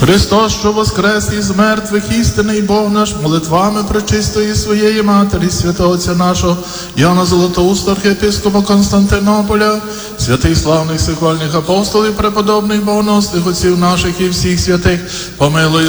Христос, що воскрес із мертвих, істинний Бог наш, молитвами пречистої своєї Матері, святого Отця нашого, Йоанна Золотоуста, архієпископа Константинополя, святих славних сихвальних апостолів, преподобних богоносних отців наших і всіх святих, помилуй